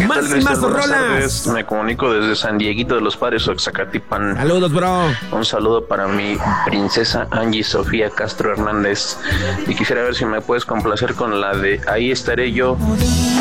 ¿Qué Más tal, y Cristal? más Buenas rolas. tardes. Me comunico desde San Dieguito de los Padres, Oaxacatipán. Saludos, bro. Un saludo para mi princesa Angie Sofía Castro Hernández. Y quisiera ver si me puedes complacer con la de Ahí estaré yo.